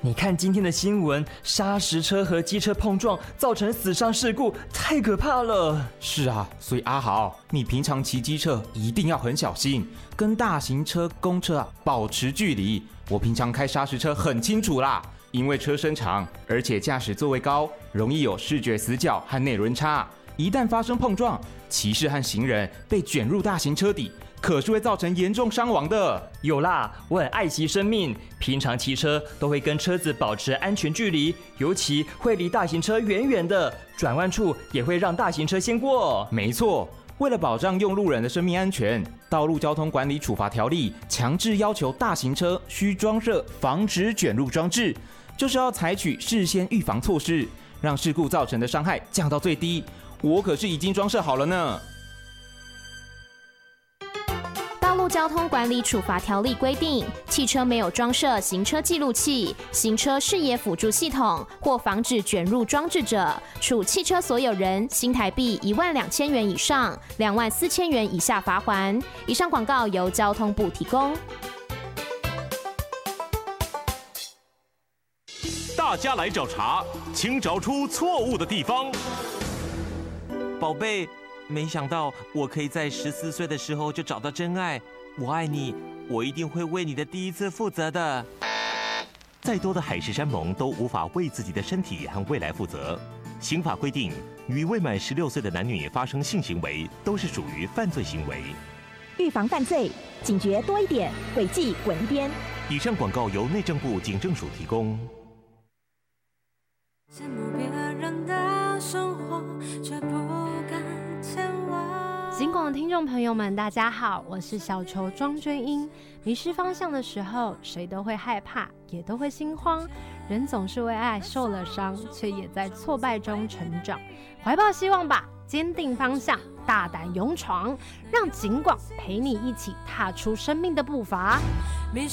你看今天的新闻，砂石车和机车碰撞造成死伤事故，太可怕了。 是啊，所以阿豪，你平常骑机车一定要很小心，跟大型车、公车保持距离。我平常开砂石车很清楚啦，因为车身长，而且驾驶座位高，容易有视觉死角和内轮差。一旦发生碰撞，骑士和行人被卷入大型车底，可是会造成严重伤亡的。 有啦，我很爱惜生命，平常骑车都会跟车子保持安全距离，尤其会离大型车远远的，转弯处也会让大型车先过。 没错，为了保障用路人的生命安全，《道路交通管理处罚条例》强制要求大型车需装设防止卷入装置，就是要采取事先预防措施，让事故造成的伤害降到最低。我可是已经装设好了呢。 道路交通管理处罚条例规定，汽车没有装设行车记录器、行车视野辅助系统或防止卷入装置者，处汽车所有人新台币12000元以上24000元以下罚锾。以上广告由交通部提供。 大家来找茬，请找出错误的地方。 宝贝，没想到我可以在14岁的时候就找到真爱。我爱你，我一定会为你的第一次负责的。 再多的海誓山盟都无法为自己的身体和未来负责。刑法规定，与未满16岁的男女发生性行为都是属于犯罪行为。 预防犯罪，警觉多一点，违纪滚一边。 以上广告由内政部警政署提供。 羡慕别人的生活，却不敢前往。 警广的听众朋友们，大家好，我是小球庄娟英。迷失方向的时候，谁都会害怕，也都会心慌。人总是为爱受了伤，却也在挫败中成长。怀抱希望吧，坚定方向，大胆勇闯，让警广陪你一起踏出生命的步伐。 迷